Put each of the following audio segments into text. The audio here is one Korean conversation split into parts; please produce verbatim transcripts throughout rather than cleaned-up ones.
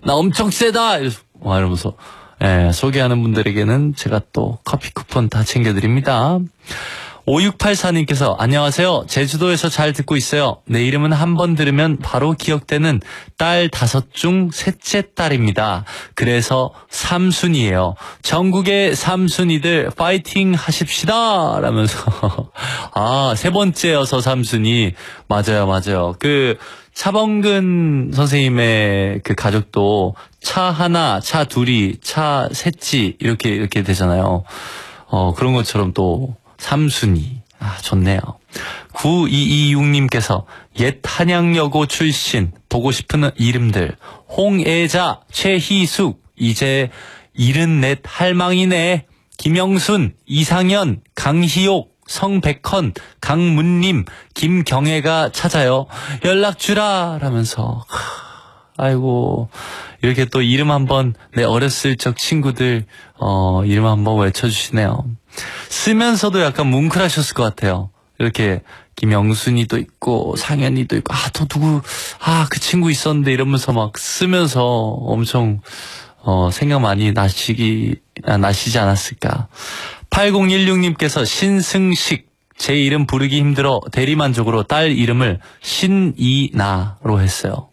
나 엄청 세다! 이러면서, 와, 이러면서, 예, 소개하는 분들에게는 제가 또 커피 쿠폰 다 챙겨드립니다. 오육팔사님께서 안녕하세요. 제주도에서 잘 듣고 있어요. 내 이름은 한 번 들으면 바로 기억되는 딸 다섯 중 셋째 딸입니다. 그래서 삼순이에요. 전국의 삼순이들 파이팅 하십시다 라면서 아, 세 번째여서 삼순이 맞아요 맞아요. 그 차범근 선생님의 그 가족도 차 하나, 차 둘이, 차 셋이 이렇게 이렇게 되잖아요. 어, 그런 것처럼 또 삼순이. 아, 좋네요. 구이이육님께서 옛 한양여고 출신 보고 싶은 이름들 홍애자, 최희숙 이제 일흔넷 할망이네. 김영순, 이상현, 강희옥, 성백헌, 강문님, 김경애가 찾아요. 연락 주라 라면서 아이고 이렇게 또 이름 한번 내 어렸을 적 친구들 어 이름 한번 외쳐주시네요. 쓰면서도 약간 뭉클하셨을 것 같아요. 이렇게 김영순이도 있고 상현이도 있고 아 또 누구 아 그 친구 있었는데 이러면서 막 쓰면서 엄청 어 생각 많이 나시기 아, 나시지 않았을까. 팔공일육님께서 신승식 제 이름 부르기 힘들어 대리만족으로 딸 이름을 신이나로 했어요.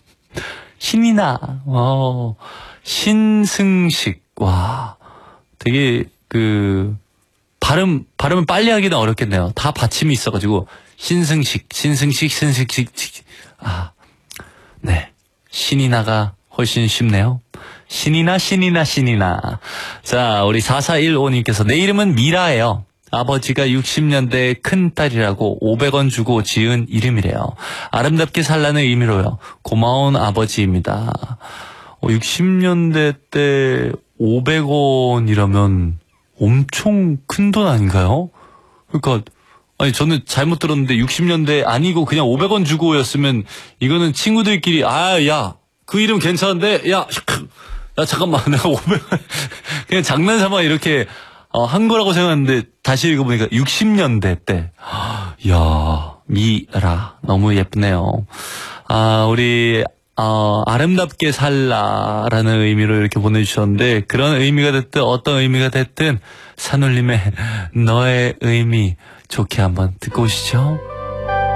신이나, 와, 신승식, 와, 되게, 그, 발음, 발음을 빨리 하기는 어렵겠네요. 다 받침이 있어가지고, 신승식, 신승식, 신승식, 아, 네. 신이나가 훨씬 쉽네요. 신이나, 신이나, 신이나. 자, 우리 사사일오님께서 내 이름은 미라예요. 아버지가 육십 년대 큰딸이라고 오백 원 주고 지은 이름이래요. 아름답게 살라는 의미로요. 고마운 아버지입니다. 어, 육십 년대 때 오백 원이라면 엄청 큰 돈 아닌가요? 그러니까 아니 저는 잘못 들었는데 육십 년대 아니고 그냥 오백 원 주고였으면 이거는 친구들끼리 아, 야, 그 이름 괜찮은데? 야, 야 잠깐만 내가 오백 원 그냥 장난삼아 이렇게 어, 한 거라고 생각했는데 다시 읽어보니까 육십 년대 때 이야 미라 너무 예쁘네요. 아 우리 어, 아름답게 살라라는 의미로 이렇게 보내주셨는데 그런 의미가 됐든 어떤 의미가 됐든 산울림의 너의 의미 좋게 한번 듣고 오시죠.